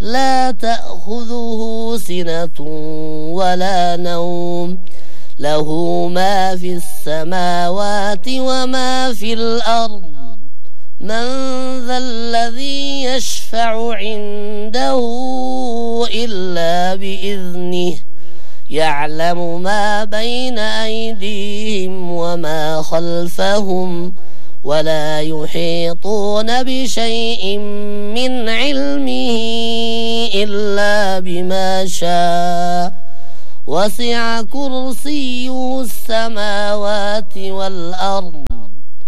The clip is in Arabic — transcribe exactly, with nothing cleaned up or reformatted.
لا تأخذه سنة ولا نوم له ما في السماوات وما في الأرض من ذا الذي يشفع عنده إلا بإذنه يعلم ما بين أيديهم وما خلفهم ولا يحيطون بشيء من علمه إلا بما شاء وسع كرسيه السماوات والأرض